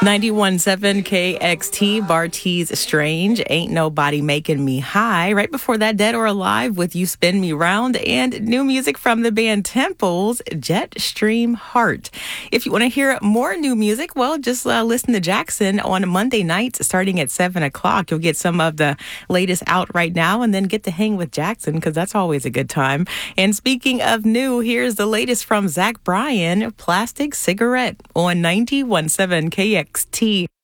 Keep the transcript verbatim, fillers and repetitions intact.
ninety-one point seven K X T, Bartees Strange, Ain't Nobody Making Me High. Right before that, Dead or Alive with You Spin Me Round, and new music from the band Temples, Jetstream Heart. If you want to hear more new music, well, just uh, listen to Jackson on Monday nights starting at seven o'clock. You'll get some of the latest out right now and then get to hang with Jackson because that's always a good time. And speaking of new, here's the latest from Zach Bryan, Plastic Cigarette on ninety-one point seven K X T.